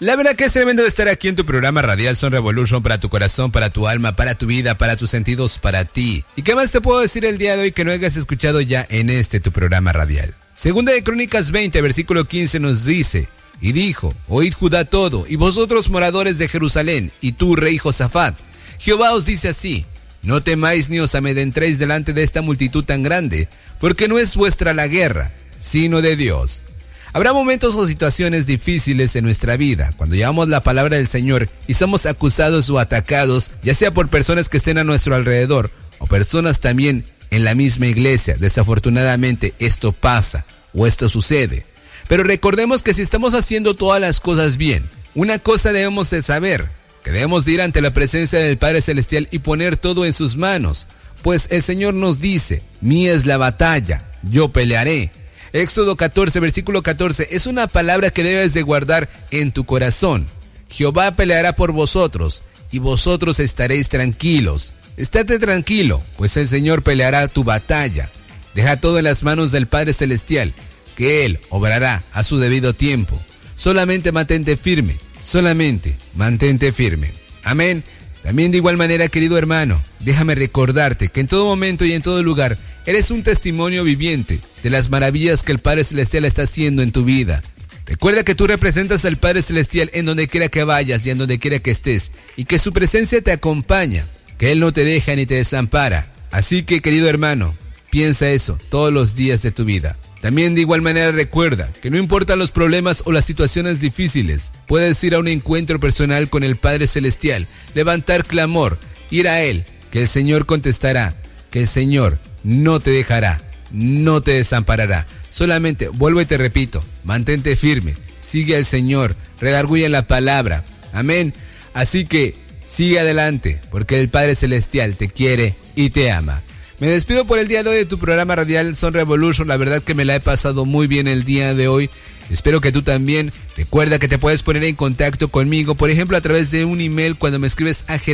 La verdad que es tremendo de estar aquí en tu programa radial Son Revolution, para tu corazón, para tu alma, para tu vida, para tus sentidos, para ti. ¿Y qué más te puedo decir el día de hoy que no hayas escuchado ya en tu programa radial? Segunda de Crónicas 20, versículo 15 nos dice: y dijo, oíd Judá todo, y vosotros moradores de Jerusalén, y tú, rey Josafat, Jehová os dice así: no temáis ni os amedrentéis delante de esta multitud tan grande, porque no es vuestra la guerra, sino de Dios. Habrá momentos o situaciones difíciles en nuestra vida, cuando llevamos la palabra del Señor y somos acusados o atacados, ya sea por personas que estén a nuestro alrededor, o personas también en la misma iglesia. Desafortunadamente esto pasa, o esto sucede. Pero recordemos que si estamos haciendo todas las cosas bien, una cosa debemos de saber, que debemos de ir ante la presencia del Padre Celestial y poner todo en sus manos, pues el Señor nos dice: mía es la batalla, yo pelearé. Éxodo 14, versículo 14, es una palabra que debes de guardar en tu corazón. Jehová peleará por vosotros, y vosotros estaréis tranquilos. Estate tranquilo, pues el Señor peleará tu batalla. Deja todo en las manos del Padre Celestial, que Él obrará a su debido tiempo. Solamente mantente firme, solamente mantente firme. Amén. También de igual manera, querido hermano, déjame recordarte que en todo momento y en todo lugar eres un testimonio viviente de las maravillas que el Padre Celestial está haciendo en tu vida. Recuerda que tú representas al Padre Celestial en donde quiera que vayas y en donde quiera que estés, y que su presencia te acompaña, que Él no te deja ni te desampara. Así que, querido hermano, piensa eso todos los días de tu vida. También de igual manera recuerda que no importa los problemas o las situaciones difíciles, puedes ir a un encuentro personal con el Padre Celestial, levantar clamor, ir a Él, que el Señor contestará, que el Señor no te dejará, no te desamparará. Solamente, vuelvo y te repito, mantente firme, sigue al Señor, redarguye la palabra. Amén. Así que sigue adelante, porque el Padre Celestial te quiere y te ama. Me despido por el día de hoy de tu programa radial Son Revolution. La verdad que me la he pasado muy bien el día de hoy. Espero que tú también. Recuerda que te puedes poner en contacto conmigo, por ejemplo, a través de un email cuando me escribes a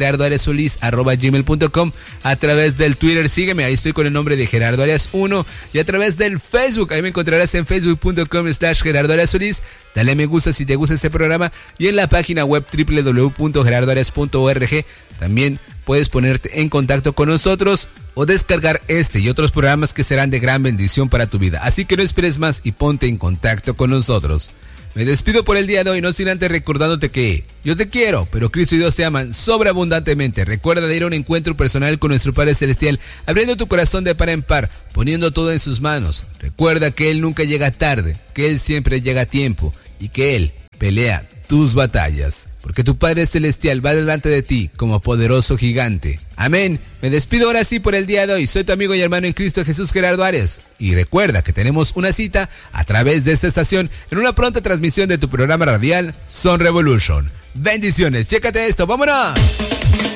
gerardoariassolis@gmail.com, a través del Twitter, sígueme, ahí estoy con el nombre de Gerardo Arias 1, y a través del Facebook, ahí me encontrarás en facebook.com/gerardoariassolis. Dale me gusta si te gusta este programa, y en la página web www.gerardoarias.org también puedes ponerte en contacto con nosotros o descargar este y otros programas que serán de gran bendición para tu vida. Así que no esperes más y ponte en contacto con nosotros. Me despido por el día de hoy, no sin antes recordándote que yo te quiero, pero Cristo y Dios te aman sobreabundantemente. Recuerda de ir a un encuentro personal con nuestro Padre Celestial, abriendo tu corazón de par en par, poniendo todo en sus manos. Recuerda que Él nunca llega tarde, que Él siempre llega a tiempo y que Él pelea tus batallas, porque tu Padre Celestial va delante de ti como poderoso gigante. Amén. Me despido ahora sí por el día de hoy. Soy tu amigo y hermano en Cristo Jesús, Gerardo Arias. Y recuerda que tenemos una cita a través de esta estación en una pronta transmisión de tu programa radial Son Revolution. Bendiciones. Chécate esto. ¡Vámonos!